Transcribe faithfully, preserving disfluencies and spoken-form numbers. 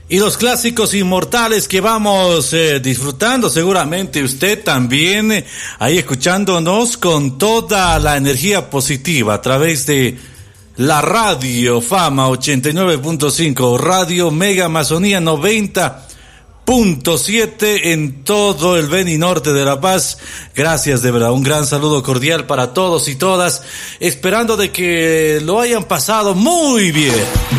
Y los clásicos inmortales que vamos eh, disfrutando, seguramente usted también, eh, ahí escuchándonos con toda la energía positiva a través de la Radio Fama ochenta y nueve punto cinco, Radio Mega Amazonía noventa punto siete en todo el Beni Norte de La Paz. Gracias, de verdad, un gran saludo cordial para todos y todas, esperando de que lo hayan pasado muy bien.